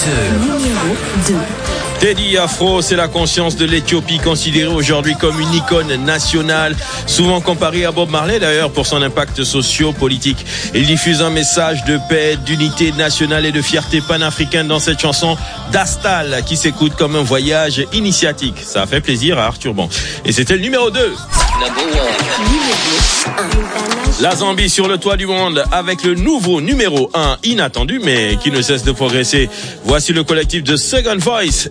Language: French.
Numéro 2. Teddy Afro, c'est la conscience de l'Éthiopie, considérée aujourd'hui comme une icône nationale, souvent comparée à Bob Marley d'ailleurs pour son impact socio-politique. Il diffuse un message de paix, d'unité nationale et de fierté panafricaine dans cette chanson d'Astal qui s'écoute comme un voyage initiatique. Ça a fait plaisir à Arthur Bon. Et c'était le numéro 2. La Zambie sur le toit du monde avec le nouveau numéro 1 inattendu mais qui ne cesse de progresser. Voici le collectif de Second Voice